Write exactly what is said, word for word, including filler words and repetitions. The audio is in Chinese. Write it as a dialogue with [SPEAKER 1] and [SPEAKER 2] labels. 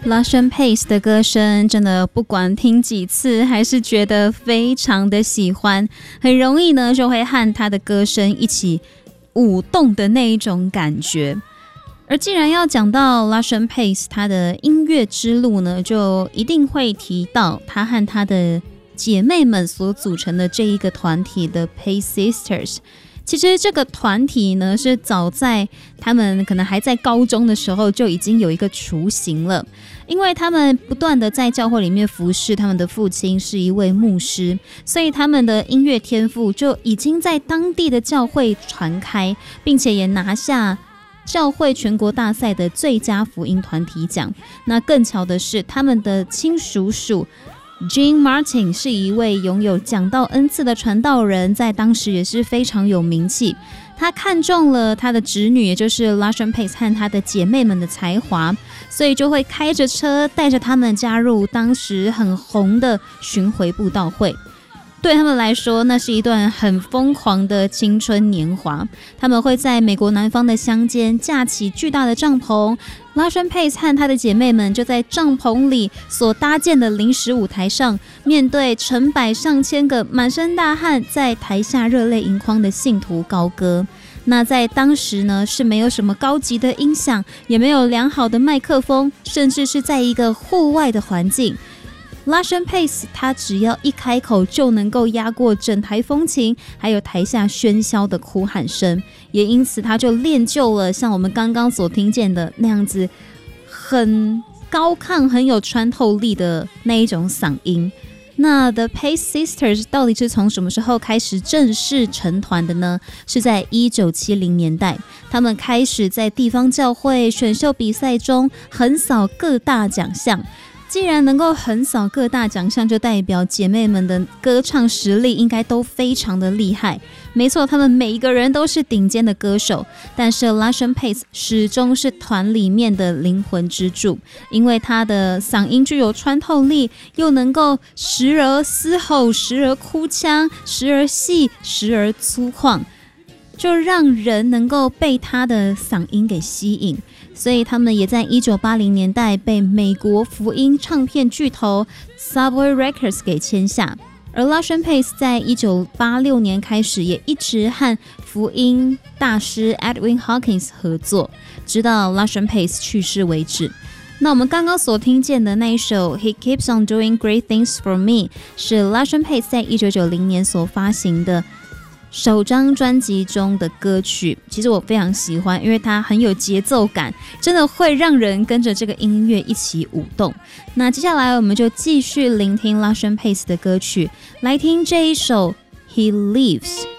[SPEAKER 1] Luscious Pace 的歌声真的不管听几次还是觉得非常的喜欢，很容易呢就会和他的歌声一起舞动的那一种感觉。而既然要讲到 Luscious Pace 他的音乐之路呢，就一定会提到他和他的姐妹们所组成的这一个团体的 Pace Sisters。其实这个团体呢，是早在他们可能还在高中的时候就已经有一个雏形了，因为他们不断的在教会里面服侍，他们的父亲是一位牧师，所以他们的音乐天赋就已经在当地的教会传开，并且也拿下教会全国大赛的最佳福音团体奖。那更巧的是，他们的亲叔叔Gene Martin 是一位拥有讲道恩赐的传道人，在当时也是非常有名气。他看中了他的侄女，也就是 Luscious Pace 和他的姐妹们的才华，所以就会开着车带着他们加入当时很红的巡回布道会。对他们来说，那是一段很疯狂的青春年华。他们会在美国南方的乡间架起巨大的帐篷， Luscious Pace 和他的姐妹们就在帐篷里所搭建的临时舞台上，面对成百上千个满身大汗在台下热泪盈眶的信徒高歌。那在当时呢，是没有什么高级的音响，也没有良好的麦克风，甚至是在一个户外的环境。Luscious Pace 他只要一开口就能够压过整台风琴，还有台下喧嚣的哭喊声，也因此他就练就了像我们刚刚所听见的那样子很高亢、很有穿透力的那一种嗓音。那 The Pace Sisters 到底是从什么时候开始正式成团的呢？是在一九七零年代，他们开始在地方教会选秀比赛中横扫各大奖项。既然能够横扫各大奖项，就代表姐妹们的歌唱实力应该都非常的厉害。没错，她们每一个人都是顶尖的歌手，但是 Luscious Pace 始终是团里面的灵魂支柱，因为她的嗓音具有穿透力，又能够时而嘶吼，时而哭腔，时而细，时而粗犷，就让人能够被她的嗓音给吸引。所以他们也在一九八零年代被美国福音唱片巨头 Subway Records 给签下，而 Luscious Pace 在一九八六年开始也一直和福音大师 Edwin Hawkins 合作，直到 Luscious Pace 去世为止。那我们刚刚所听见的那一首 He Keeps on Doing Great Things for Me 是 Luscious Pace 在一九九零年所发行的首张专辑中的歌曲。其实我非常喜欢，因为它很有节奏感，真的会让人跟着这个音乐一起舞动。那接下来我们就继续聆听 Luscious Pace 的歌曲，来听这一首 He Lives。